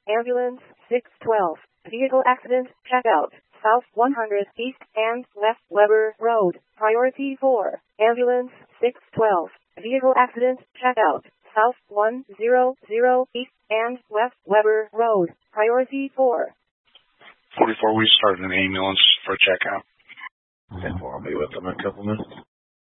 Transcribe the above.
Ambulance 612. Vehicle accident, checkout. South 100 East and West Weber Road. Priority 4. Ambulance 612. Vehicle accident, checkout. South 100 East and West Weber Road. Priority 4. 44, we started an ambulance for checkout. 10-4, I'll be with them in a couple minutes.